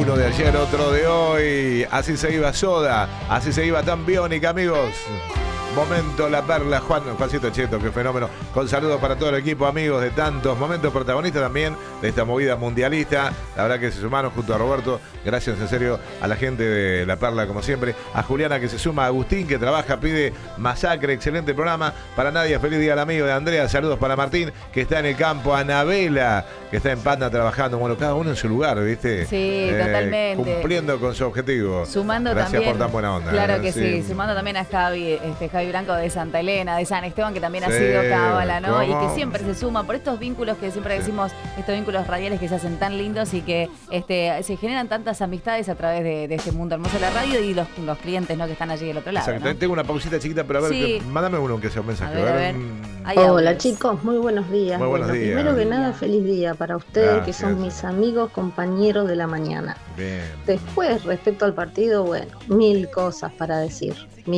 Uno de ayer, otro de hoy. Así se iba Soda, así se iba Tan Biónica, amigos. Momento La Perla, Juancito Cheto, qué fenómeno. Con saludos para todo el equipo, amigos de tantos momentos, protagonistas también de esta movida mundialista. La verdad que se sumaron junto a Roberto. Gracias en serio a la gente de La Perla, como siempre. A Juliana que se suma, a Agustín que trabaja, pide Masacre, excelente programa. Para Nadia, feliz día al amigo de Andrea. Saludos para Martín, que está en el campo. Anabela, que está en Panda trabajando. Bueno, cada uno en su lugar, ¿viste? Sí, totalmente. Cumpliendo con su objetivo. Sumando Gracias también. por tan buena onda. Claro que sí. Sumando también a Javi Blanco de Santa Elena, de San Esteban, que también ha Sí, sido cábala, ¿no? ¿cómo? Y que siempre se suma por estos vínculos que siempre decimos, estos vínculos radiales que se hacen tan lindos y que se generan tantas amistades a través de este mundo hermoso de la radio y los clientes, ¿no? Que están allí del otro lado. Exacto. ¿No? Tengo una pausita chiquita, pero a ver, Sí. mándame uno que sea un mensaje. A ver. Hay Hola audios. chicos, muy buenos días. Muy buenos días. Primero que nada, feliz día para ustedes, Gracias. que son mis amigos, compañeros de la mañana. Bien. Después, respecto al partido, bueno, mil cosas para decir.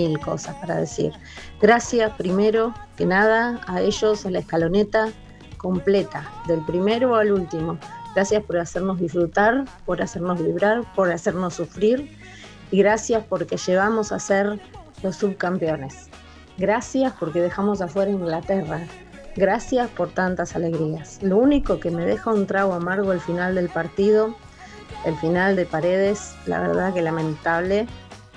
Gracias primero que nada a ellos, a la escaloneta completa, del primero al último. Gracias por hacernos disfrutar, por hacernos vibrar, por hacernos sufrir. Y gracias porque llevamos a ser los subcampeones. Gracias porque dejamos afuera Inglaterra. Gracias por tantas alegrías. Lo único que me deja un trago amargo el final del partido, el final de Paredes, la verdad que lamentable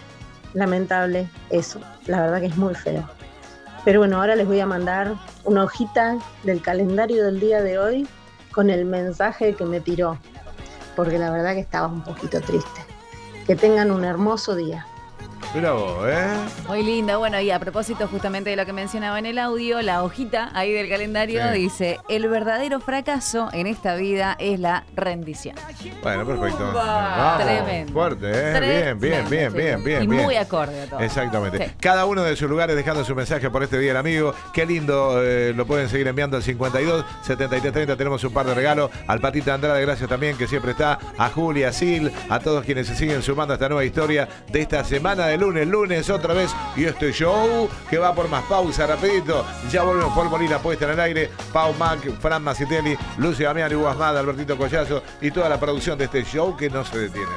eso, la verdad que es muy feo. Pero bueno, ahora les voy a mandar una hojita del calendario del día de hoy con el mensaje que me tiró, porque la verdad que estaba un poquito triste. Que tengan un hermoso día. Mira vos, Muy linda. Bueno, y a propósito justamente de lo que mencionaba en el audio, la hojita ahí del calendario dice: el verdadero fracaso en esta vida es la rendición. Bueno, perfecto. Vamos. Tremendo. Fuerte, Tremendo, bien. Y muy acorde a todo. Exactamente. Sí. Cada uno de sus lugares dejando su mensaje por este día el amigo. Qué lindo, lo pueden seguir enviando al 52 73 30. Tenemos un par de regalos. Al Patita Andrade, gracias también, que siempre está. A Julia, Sil, a todos quienes se siguen sumando a esta nueva historia de esta semana de lunes otra vez. Y este show que va por más pausa, rapidito. Ya volvemos. Paul Molina, puesta en el aire. Pau Mac, Fran Macitelli, Lucio Damián, Hugo Asmada, Albertito Collazo y toda la producción de este show que no se detiene.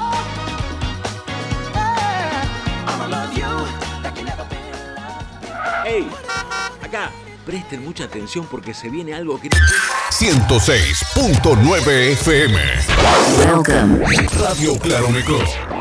¡Ey! Acá, presten mucha atención porque se viene algo que... 106.9 FM. Welcome. Radio Claromeco.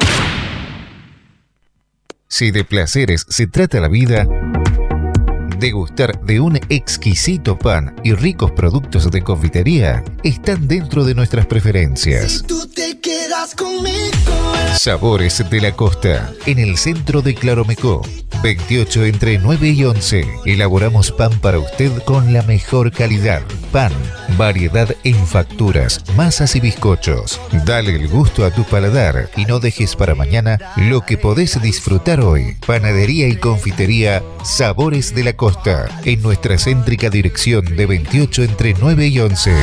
Si de placeres se trata la vida, degustar de un exquisito pan y ricos productos de confitería están dentro de nuestras preferencias. Si tú te quedas conmigo. Sabores de la Costa, en el centro de Claromecó. 28 entre 9 y 11. Elaboramos pan para usted con la mejor calidad. Pan, variedad en facturas, masas y bizcochos. Dale el gusto a tu paladar y no dejes para mañana lo que podés disfrutar hoy. Panadería y confitería Sabores de la Costa, en nuestra céntrica dirección de 28 entre 9 y 11.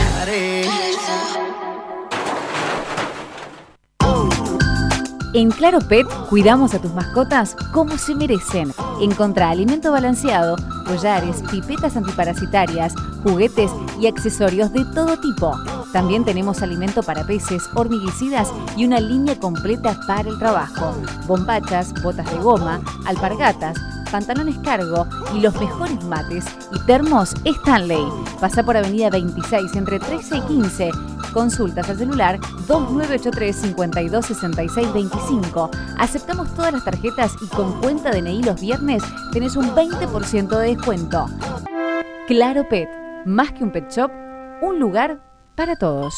En Claro Pet cuidamos a tus mascotas como se merecen. Encontrá alimento balanceado, collares, pipetas antiparasitarias, juguetes y accesorios de todo tipo. También tenemos alimento para peces, hormiguicidas y una línea completa para el trabajo. Bombachas, botas de goma, alpargatas, pantalones cargo y los mejores mates y termos Stanley. Pasa por Avenida 26 entre 13 y 15. Consultas al celular 2983 52 66 25. Aceptamos todas las tarjetas y con cuenta DNI los viernes tenés un 20% de descuento. Claro Pet, más que un pet shop, un lugar para todos.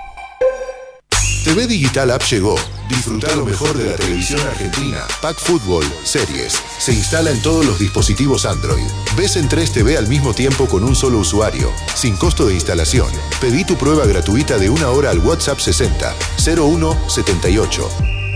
TV Digital App llegó. Disfruta lo mejor de la televisión argentina. Pack Fútbol, series. Se instala en todos los dispositivos Android. Ves en 3 TV al mismo tiempo con un solo usuario, sin costo de instalación. Pedí tu prueba gratuita de 1 hora al WhatsApp 60 01 78.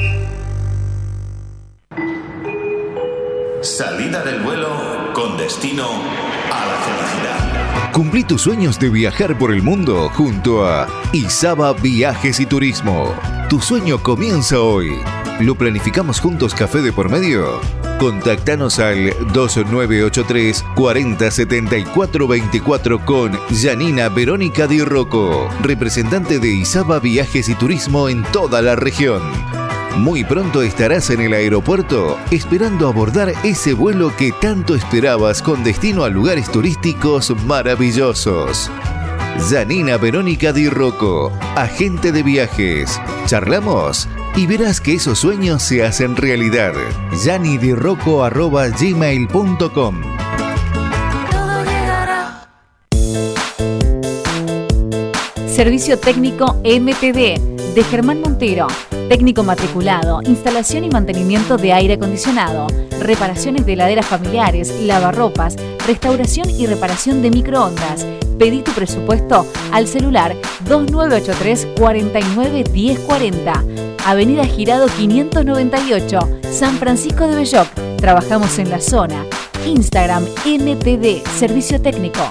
Salida del vuelo con destino a la felicidad. Cumplí tus sueños de viajar por el mundo junto a Isaba Viajes y Turismo. Tu sueño comienza hoy. ¿Lo planificamos juntos café de por medio? Contactanos al 2983 4074 24 con Janina Verónica Di Rocco, representante de Isaba Viajes y Turismo en toda la región. Muy pronto estarás en el aeropuerto esperando abordar ese vuelo que tanto esperabas con destino a lugares turísticos maravillosos. Janina Verónica Di Rocco, agente de viajes. Charlamos y verás que esos sueños se hacen realidad. janidirocco@gmail.com. Servicio técnico MTD de Germán Montero. Técnico matriculado, instalación y mantenimiento de aire acondicionado, reparaciones de heladeras familiares, lavarropas, restauración y reparación de microondas. Pedí tu presupuesto al celular 2983 49 1040. Avenida Girado 598, San Francisco de Belloc. Trabajamos en la zona. Instagram MTD Servicio Técnico.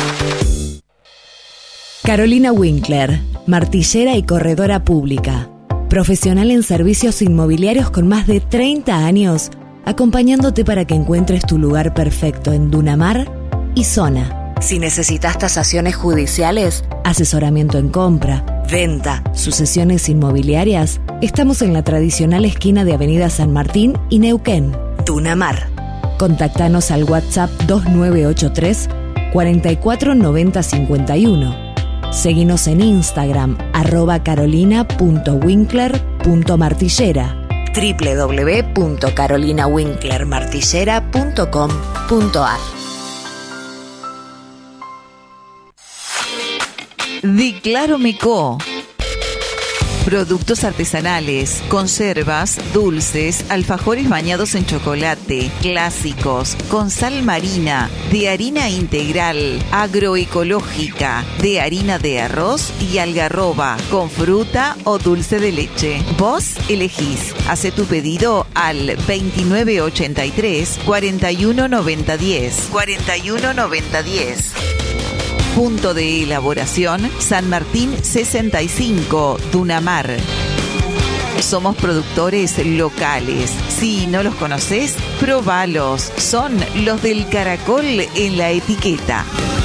Carolina Winkler, martillera y corredora pública. Profesional en servicios inmobiliarios con más de 30 años, acompañándote para que encuentres tu lugar perfecto en Dunamar y zona. Si necesitas tasaciones judiciales, asesoramiento en compra, venta, sucesiones inmobiliarias, estamos en la tradicional esquina de Avenida San Martín y Neuquén, Dunamar. Contactanos al WhatsApp 2983 44 90 51. Seguinos en Instagram @carolina.winkler.martillera, www.carolinawinklermartillera.com.ar. Declaro Meco. Productos artesanales, conservas, dulces, alfajores bañados en chocolate, clásicos, con sal marina, de harina integral, agroecológica, de harina de arroz y algarroba, con fruta o dulce de leche. Vos elegís. Hace tu pedido al 2983 419010. 419010. Punto de elaboración San Martín 65, Dunamar. Somos productores locales. Si no los conoces, probalos. Son los del caracol en la etiqueta.